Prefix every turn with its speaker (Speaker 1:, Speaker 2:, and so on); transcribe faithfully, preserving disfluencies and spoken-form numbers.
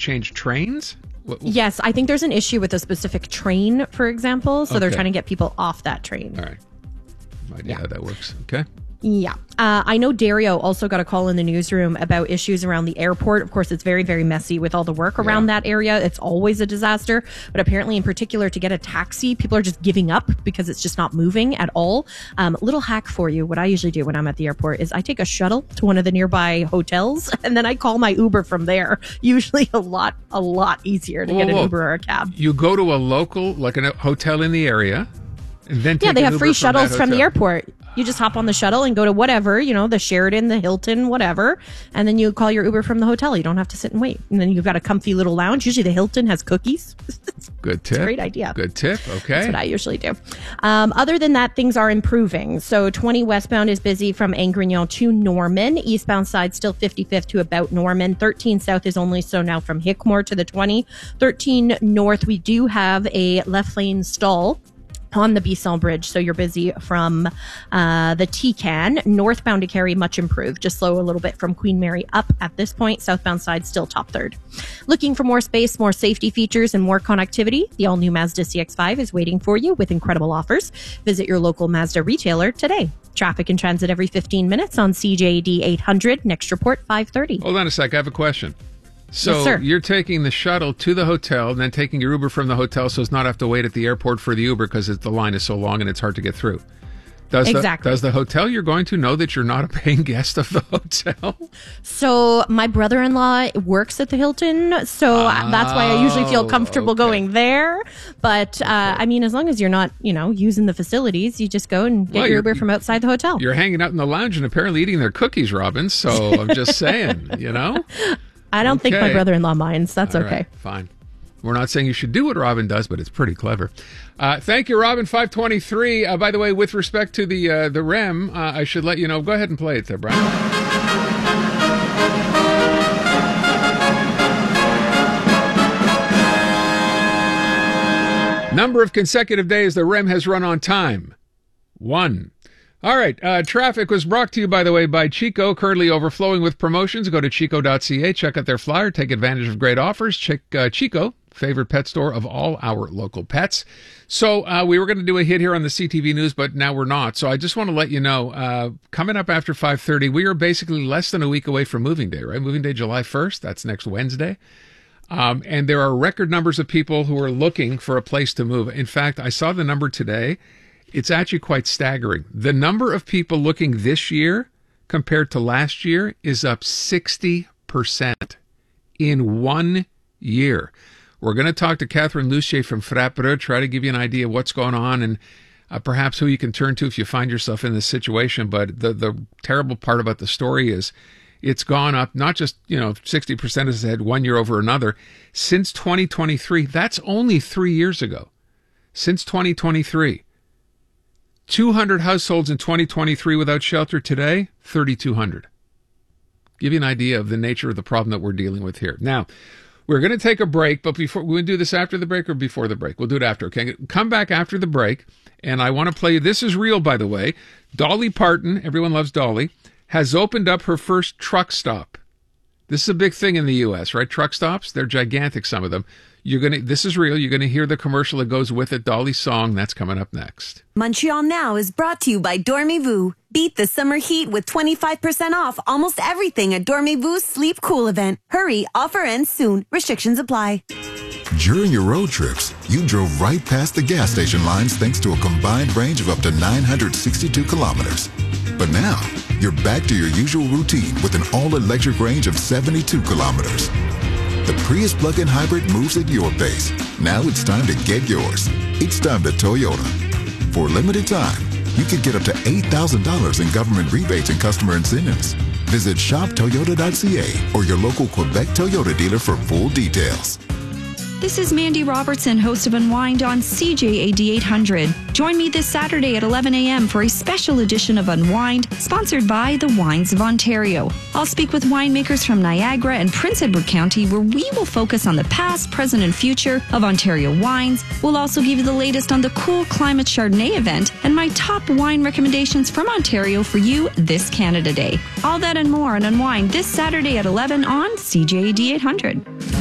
Speaker 1: change trains? What, what?
Speaker 2: Yes, I think there's an issue with a specific train, for example. So
Speaker 1: Okay.
Speaker 2: they're trying to get people off that train.
Speaker 1: All right. No idea how that works. Okay.
Speaker 2: Yeah. Uh, I know Dario also got a call in the newsroom about issues around the airport. Of course, it's very, very messy with all the work around
Speaker 1: Yeah.
Speaker 2: that area. It's always a disaster. But apparently, in particular, to get a taxi, people are just giving up because it's just not moving at all. Um, little hack for you. What I usually do when I'm at the airport is I take a shuttle to one of the nearby hotels and then I call my Uber from there. Usually a lot, a lot easier to
Speaker 1: Whoa,
Speaker 2: get an
Speaker 1: whoa.
Speaker 2: Uber or a cab.
Speaker 1: You go to a local, like a hotel in the area, and then take
Speaker 2: Yeah, they
Speaker 1: an
Speaker 2: have
Speaker 1: Uber
Speaker 2: free
Speaker 1: from
Speaker 2: shuttles
Speaker 1: that
Speaker 2: from the
Speaker 1: hotel.
Speaker 2: airport. You just hop on the shuttle and go to whatever, you know, the Sheraton, the Hilton, whatever. And then you call your Uber from the hotel. You don't have to sit and wait. And then you've got a comfy little lounge. Usually the Hilton has cookies.
Speaker 1: Good tip.
Speaker 2: It's a great idea.
Speaker 1: Good tip. Okay.
Speaker 2: That's what I usually do. Um, other than that, things are improving. So twenty westbound is busy from Angrignon to Norman. Eastbound side still fifty-fifth to about Norman. thirteen south is only so now from Hickmore to the twenty. thirteen north, we do have a left lane stall on the Bisson Bridge, so you're busy from uh, the T-Can. Northbound to Cary, much improved. Just slow a little bit from Queen Mary up at this point. Southbound side, still top third. Looking for more space, more safety features, and more connectivity? The all-new Mazda C X five is waiting for you with incredible offers. Visit your local Mazda retailer today. Traffic and transit every fifteen minutes on C J D eight hundred. Next report, five thirty.
Speaker 1: Hold on a sec. I have a question. So
Speaker 2: Yes, sir.
Speaker 1: you're taking the shuttle to the hotel and then taking your Uber from the hotel so as not have to wait at the airport for the Uber because the line is so long and it's hard to get through. Does
Speaker 2: Exactly.
Speaker 1: The, does the hotel you're going to know that you're not a paying guest of the hotel?
Speaker 2: So my brother-in-law works at the Hilton, so that's why I usually feel comfortable
Speaker 1: okay.
Speaker 2: going there. But uh, I mean, as long as you're not, you know, using the facilities, you just go and get
Speaker 1: Well,
Speaker 2: your
Speaker 1: you're-
Speaker 2: Uber from outside the hotel.
Speaker 1: You're hanging out in the lounge and apparently eating their cookies, Robin. So I'm just saying, you know?
Speaker 2: I don't think my
Speaker 1: Okay.
Speaker 2: brother-in-law minds. That's
Speaker 1: All
Speaker 2: okay.
Speaker 1: right, fine. We're not saying you should do what Robin does, but it's pretty clever. Uh, thank you, Robin. five twenty-three. Uh, by the way, with respect to the uh, the R E M, uh, I should let you know. Go ahead and play it there, Brian. Number of consecutive days the R E M has run on time. One. All right. Uh, traffic was brought to you, by the way, by Chico, currently overflowing with promotions. Go to chico dot c a, check out their flyer, take advantage of great offers. Check uh, Chico, favorite pet store of all our local pets. So uh, we were going to do a hit here on the C T V News, but now we're not. So I just want to let you know, uh, coming up after five thirty, we are basically less than a week away from Moving Day, right? Moving Day, July first. That's next Wednesday. Um, and there are record numbers of people who are looking for a place to move. In fact, I saw the number today. It's actually quite staggering. The number of people looking this year compared to last year is up sixty percent in one year. We're going to talk to Catherine Lucier from Frappere, try to give you an idea of what's going on and uh, perhaps who you can turn to if you find yourself in this situation. But the, the terrible part about the story is it's gone up, not just, you know, sixty percent as I said, one year over another. Since twenty twenty-three, that's only three years ago. Since twenty twenty-three. two hundred households in twenty twenty-three without shelter today, thirty-two hundred. Give you an idea of the nature of the problem that we're dealing with here. Now, we're going to take a break, but before we're going to do this after the break or before the break? We'll do it after, okay? Come back after the break, and I want to play you. This is real, by the way. Dolly Parton, everyone loves Dolly, has opened up her first truck stop. This is a big thing in the U S, right? Truck stops, they're gigantic, some of them. You're going to, this is real. You're going to hear the commercial that goes with it, Dolly's song. That's coming up next.
Speaker 3: Montreal Now is brought to you by Dormez-vous. Beat the summer heat with twenty-five percent off almost everything at Dormez-vou's Sleep Cool event. Hurry, offer ends soon. Restrictions apply.
Speaker 4: During your road trips, you drove right past the gas station lines thanks to a combined range of up to nine hundred sixty-two kilometers. But now, you're back to your usual routine with an all-electric range of seventy-two kilometers. The Prius plug-in hybrid moves at your pace. Now it's time to get yours. It's time to Toyota. For a limited time, you can get up to eight thousand dollars in government rebates and customer incentives. Visit shop toyota dot c a or your local Quebec Toyota dealer for full details.
Speaker 5: This is Mandy Robertson, host of Unwind on C J A D eight hundred. Join me this Saturday at eleven a.m. for a special edition of Unwind, sponsored by the Wines of Ontario. I'll speak with winemakers from Niagara and Prince Edward County, where we will focus on the past, present, and future of Ontario wines. We'll also give you the latest on the Cool Climate Chardonnay event and my top wine recommendations from Ontario for you this Canada Day. All that and more on Unwind this Saturday at eleven on C J A D eight hundred.